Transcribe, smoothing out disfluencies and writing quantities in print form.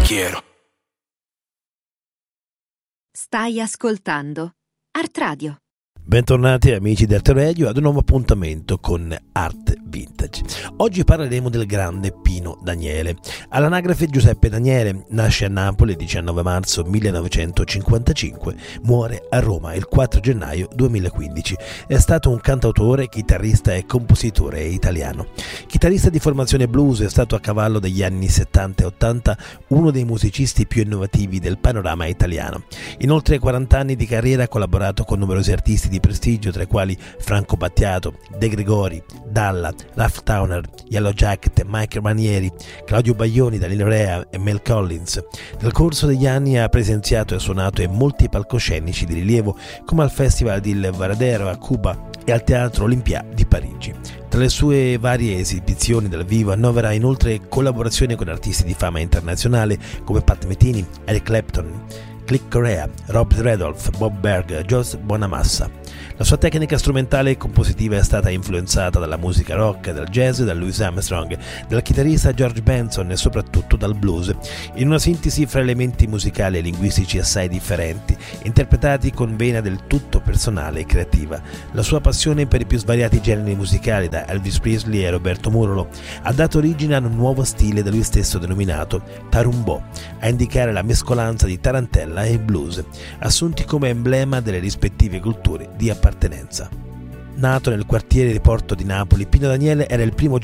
quiero. Stai ascoltando Art Radio. Bentornati amici di Art Radio ad un nuovo appuntamento con Art Vintage. Oggi parleremo del grande Pino Daniele. All'anagrafe Giuseppe Daniele, nasce a Napoli il 19 marzo 1955, muore a Roma il 4 gennaio 2015. È stato un cantautore, chitarrista e compositore italiano. Chitarrista di formazione blues, è stato a cavallo degli anni 70 e 80 uno dei musicisti più innovativi del panorama italiano. In oltre 40 anni di carriera ha collaborato con numerosi artisti di prestigio, tra i quali Franco Battiato, De Gregori, Dalla, Ralph Towner, Yellow Jacket, Mike Ranieri, Claudio Baglioni, Danilo Rea e Mel Collins. Nel corso degli anni ha presenziato e suonato in molti palcoscenici di rilievo, come al Festival di Varadero a Cuba e al Teatro Olympia di Parigi. Tra le sue varie esibizioni dal vivo annovera inoltre collaborazioni con artisti di fama internazionale come Pat Metheny, Eric Clapton, Click Corea, Rob Redolph, Bob Berg, Joe Bonamassa. La sua tecnica strumentale e compositiva è stata influenzata dalla musica rock, dal jazz, da Louis Armstrong, dal chitarrista George Benson e soprattutto dal blues, in una sintesi fra elementi musicali e linguistici assai differenti, interpretati con vena del tutto personale e creativa. La sua passione per i più svariati generi musicali, da Elvis Presley e Roberto Murolo, ha dato origine a un nuovo stile da lui stesso denominato tarumbò, a indicare la mescolanza di tarantella e blues, assunti come emblema delle rispettive culture di appartenenza. Nato nel quartiere di Porto di Napoli, Pino Daniele era il primo